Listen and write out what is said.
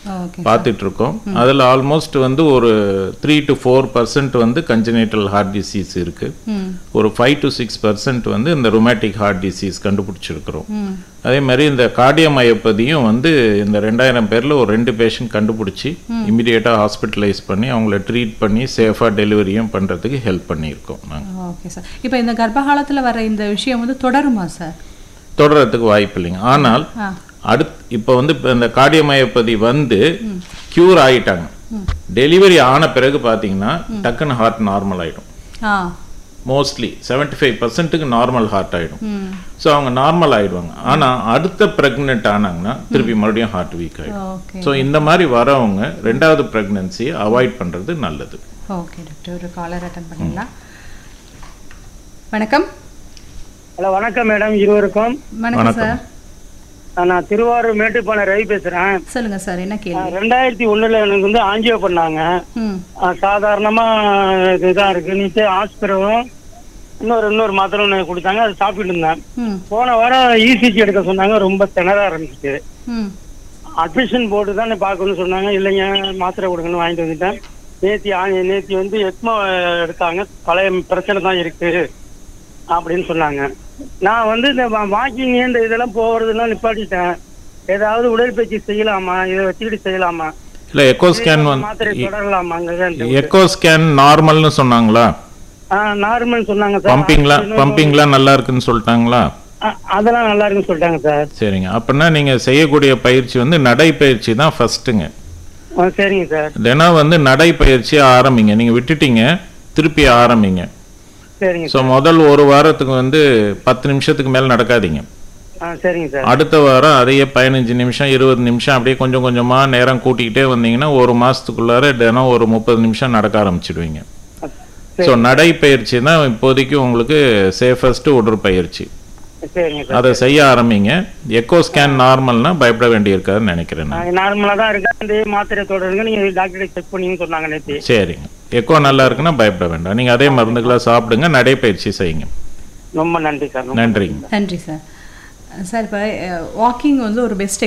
பார்த்துட்டு இருக்கோம். அதில் ஆல்மோஸ்ட் வந்து ஒரு 3 to 4% வந்து கன்ஜெனிட்டல் ஹார்ட் டிசீஸ் இருக்கு. ஒரு 5 to 6% வந்து இந்த ருமேட்டிக் ஹார்ட் டிசீஸ் கண்டுபிடிச்சிருக்கிறோம். அதே மாதிரி இந்த கார்டியோமயோபதியும் வந்து இந்த 2000 பேரில் ஒரு 2 பேஷண்ட் கண்டுபிடிச்சி இமீடியட்டாக ஹாஸ்பிட்டலைஸ் பண்ணி அவங்கள ட்ரீட் பண்ணி சேஃபாக டெலிவரியும் பண்ணுறதுக்கு ஹெல்ப் பண்ணியிருக்கோம் நாங்கள். Okay sir. இப்போ இந்த கர்ப்பகாலத்தில் வர இந்த விஷயம் வந்து தொடருமா சார்? தொடர்றதுக்கு வாய்ப்பு இல்லைங்க. ஆனால் இப்போ வந்து இந்த கார்டியோமயோபதி வந்து க்யூர் ஆகிட்டாங்க. டெலிவரி ஆன பிறகு பார்த்தீங்கன்னா டக்குன்னு ஹார்ட் நார்மல் ஆகிடும். மோஸ்ட்லி 75%க்கு நார்மல் ஹார்ட் ஆகிடும். ஸோ அவங்க நார்மல் ஆகிடுவாங்க. ஆனால் அடுத்த ப்ரெக்னென்ட் ஆனாங்கன்னா திருப்பி மறுபடியும் ஹார்ட் வீக் ஆகிடும். ஸோ இந்த மாதிரி வரவங்க 2வது ப்ரெக்னன்சியை அவாய்ட் பண்ணுறது நல்லது. ஓகே டாக்டர், ஒரு காலர் அட்டெண்ட் பண்ணிடலாம். வணக்கம். ஹலோ, வணக்கம் மேடம் இருவருக்கும். வணக்கம் சார். நான் திருவாரூர் மேட்டுப்பாளையம் ரவி பேசுறேன். சொல்லுங்க சார், என்ன கேள்வி? 2001 எனக்கு வந்து ஆஞ்சியோ பண்ணாங்க. சாதாரணமா இதுதான் இருக்குன்னு ஆஸ்பிரவும் இன்னொரு மாத்திரை ஒன்று கொடுத்தாங்க, அதை சாப்பிட்டு இருந்தேன். போன வாரம் இசிஜி எடுக்க சொன்னாங்க, ரொம்ப திணற ஆரம்பிச்சிச்சு. அட்மிஷன் போட்டு தான் பார்க்கணும்னு சொன்னாங்க. இல்லைங்க மாத்திரை கொடுங்கன்னு வாங்கிட்டு வந்துட்டேன். நேத்தி வந்து எக்மோ எடுத்தாங்க, பழைய பிரச்சனை தான் இருக்கு அப்படின்னு சொன்னாங்க. நான் வந்து இந்த வாக்கிங் இந்த இதெல்லாம் போகிறதுலாம் நிப்பாட்டிட்டேன். ஏதாவது உடற்பயிற்சி செய்யலாமா, இதை வச்சுக்கிட்டு செய்யலாமா? இல்லை, எக்கோ ஸ்கேன் மாத்திரை தொடரலாமாங்க? எக்கோ ஸ்கேன் நார்மல்னு சொன்னாங்களா? நார்மல் சொன்னாங்க சார். பம்பிங்லாம் நல்லா இருக்குன்னு சொல்லிட்டாங்களா? அதெல்லாம் நல்லா இருக்குன்னு சொல்லிட்டாங்க சார். சரிங்க. அப்படின்னா நீங்கள் செய்யக்கூடிய பயிற்சி வந்து நடைப்பயிற்சி தான் ஃபர்ஸ்ட்டுங்க. சரிங்க சார். தினம் வந்து நடைப்பயிற்சி ஆரம்பிங்க. நீங்கள் விட்டுட்டீங்க, திருப்பி ஆரம்பிங்க. ஸோ முதல் ஒரு வாரத்துக்கு வந்து 10 நிமிஷத்துக்கு மேலே நடக்காதீங்க. சரிங்க சார். அடுத்த வாரம் அதையே 15 நிமிஷம் 20 நிமிஷம் அப்படியே கொஞ்சம் கொஞ்சமாக நேரம் கூட்டிக்கிட்டே வந்தீங்கன்னா ஒரு மாதத்துக்குள்ளார தினம் ஒரு 30 நிமிஷம் நடக்க ஆரம்பிச்சிடுவீங்க. ஸோ நடைப்பயிற்சி தான் இப்போதைக்கு உங்களுக்கு சேஃபஸ்ட் உடற்பயிற்சி. அதை செய்ய ஆரம்பிங்க. எக்கோ ஸ்கேன் நார்மல்னா பயப்பட வேண்டியிருக்காதுன்னு நினைக்கிறேன். நார்மலா தான் இருக்கு, மாத்திரை தொடருங்க, நீங்க டாக்டர் செக் பண்ணீங்கன்னு சொன்னாங்க நேத்து. சரிங்க. எக்கோ நல்லா இருக்குன்னா பயப்பட வேண்டாம். நீங்க அதே மருந்துகளை சாப்பிடுங்க, நடைப்பயிற்சி செய்யுங்க. ரொம்ப நன்றி சார். நன்றிங்க. நன்றி சார். சார், இப்போ வாக்கிங் வந்து ஒரு பெஸ்ட்